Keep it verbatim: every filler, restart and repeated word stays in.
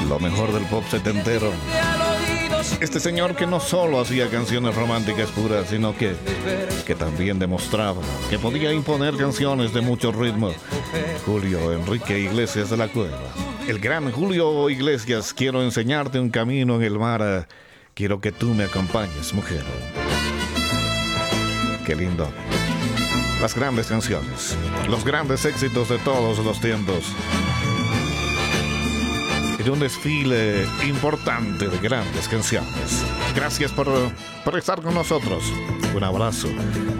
Lo mejor del pop setentero. Este señor que no solo hacía canciones románticas puras, sino que, que también demostraba que podía imponer canciones de mucho ritmo. Julio Enrique Iglesias de la Cueva. El gran Julio Iglesias, quiero enseñarte un camino en el mar. Quiero que tú me acompañes, mujer. Qué lindo. Las grandes canciones, los grandes éxitos de todos los tiempos. En un desfile importante de grandes canciones. Gracias por, por estar con nosotros. Un abrazo.